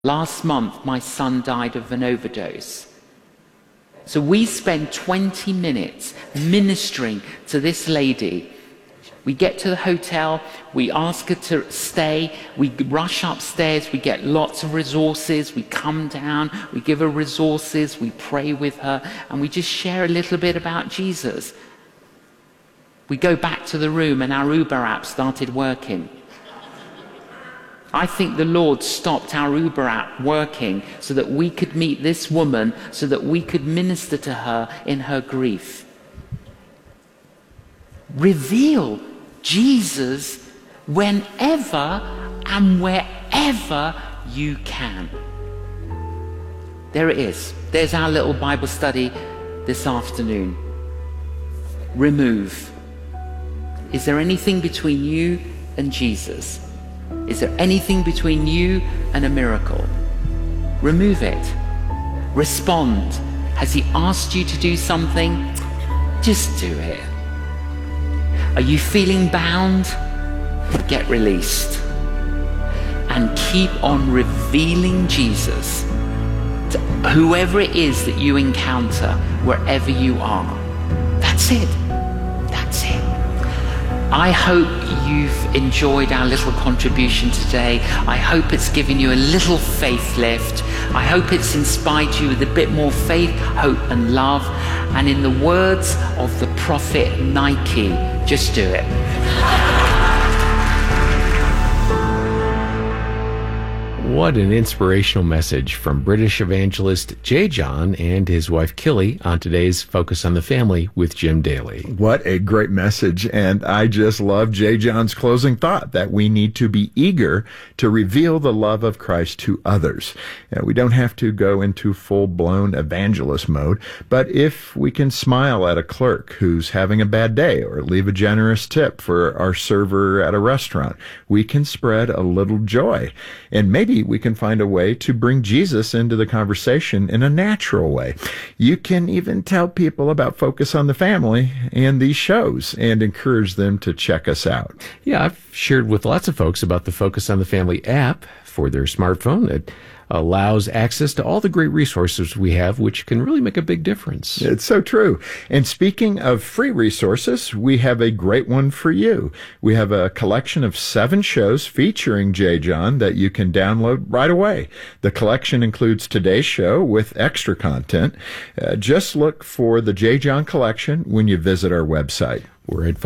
Last month, my son died of an overdose. So we spend 20 minutes ministering to this lady. We get to the hotel, we ask her to stay, we rush upstairs, we get lots of resources, we come down, we give her resources, we pray with her, and we just share a little bit about Jesus. We go back to the room and our Uber app started working. I think the Lord stopped our Uber app working so that we could meet this woman, so that we could minister to her in her grief. Reveal Jesus whenever and wherever you can. There it is. There's our little Bible study this afternoon. Remove. Is there anything between you and Jesus? Is there anything between you and a miracle? Remove it. Respond. Has he asked you to do something? Just do it. Are you feeling bound? Get released. And keep on revealing Jesus to whoever it is that you encounter, wherever you are. That's it. That's it. I hope you've enjoyed our little contribution today. I hope it's given you a little faith lift. I hope it's inspired you with a bit more faith, hope and love. And in the words of the prophet Nike, just do it. What an inspirational message from British evangelist J. John and his wife Killy on today's Focus on the Family with Jim Daly. What a great message. And I just love J. John's closing thought that we need to be eager to reveal the love of Christ to others. We don't have to go into full-blown evangelist mode, but if we can smile at a clerk who's having a bad day or leave a generous tip for our server at a restaurant, we can spread a little joy. And maybe we can find a way to bring Jesus into the conversation in a natural way. You can even tell people about Focus on the Family and these shows and encourage them to check us out. Yeah, I've shared with lots of folks about the Focus on the Family app for their smartphone. It allows access to all the great resources we have, which can really make a big difference. It's so true. And speaking of free resources, we have a great one for you. We have a collection of 7 shows featuring J. John that you can download right away. The collection includes today's show with extra content. Just look for the J. John collection when you visit our website. We're at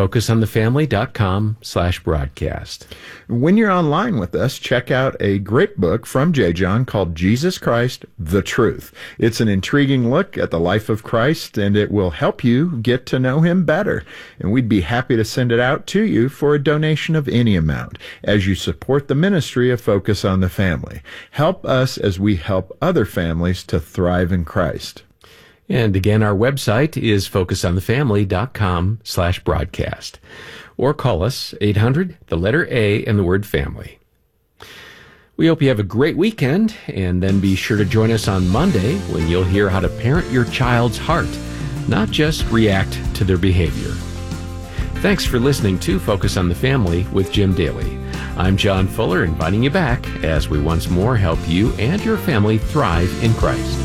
focusonthefamily.com/broadcast. When you're online with us, check out a great book from J. John called Jesus Christ, the Truth. It's an intriguing look at the life of Christ, and it will help you get to know him better. And we'd be happy to send it out to you for a donation of any amount as you support the ministry of Focus on the Family. Help us as we help other families to thrive in Christ. And again, our website is focusonthefamily.com/broadcast. Or call us 800, the letter A, and the word family. We hope you have a great weekend, and then be sure to join us on Monday when you'll hear how to parent your child's heart, not just react to their behavior. Thanks for listening to Focus on the Family with Jim Daly. I'm John Fuller, inviting you back as we once more help you and your family thrive in Christ.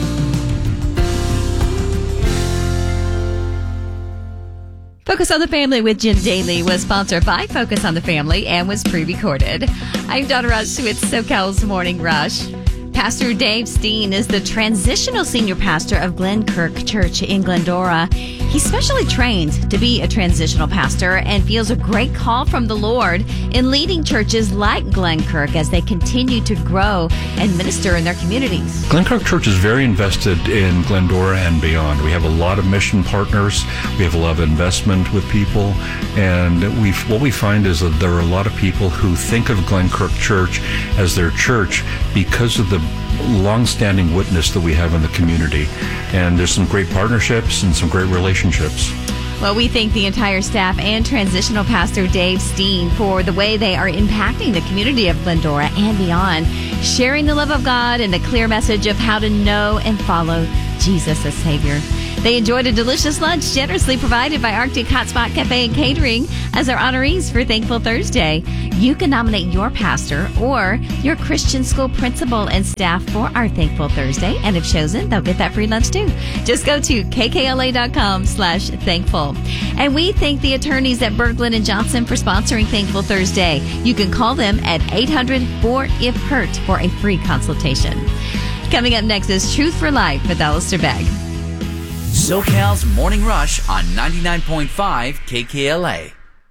Focus on the Family with Jim Daly was sponsored by Focus on the Family and was pre-recorded. I'm Donna Rush with SoCal's Morning Rush. Pastor Dave Steen is the transitional senior pastor of Glenkirk Church in Glendora. He's specially trained to be a transitional pastor and feels a great call from the Lord in leading churches like Glenkirk as they continue to grow and minister in their communities. Glenkirk Church is very invested in Glendora and beyond. We have a lot of mission partners. We have a lot of investment with people. And what we find is that there are a lot of people who think of Glenkirk Church as their church because of the long-standing witness that we have in the community. And there's some great partnerships and some great relationships. Well, we thank the entire staff and transitional pastor Dave Steen for the way they are impacting the community of Glendora and beyond, sharing the love of God and a clear message of how to know and follow Jesus as Savior. They enjoyed a delicious lunch generously provided by Arctic Hotspot Cafe and Catering as our honorees for Thankful Thursday. You can nominate your pastor or your Christian school principal and staff for our Thankful Thursday. And if chosen, they'll get that free lunch too. Just go to kkla.com/thankful. And we thank the attorneys at Berglund & Johnson for sponsoring Thankful Thursday. You can call them at 800-4-IF-HURT for a free consultation. Coming up next is Truth for Life with Alistair Begg. SoCal's Morning Rush on 99.5 KKLA.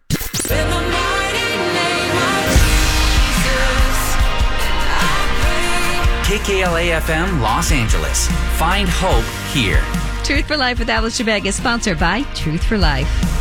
KKLA FM Los Angeles. Find hope here. Truth for Life with Alistair Begg is sponsored by Truth for Life.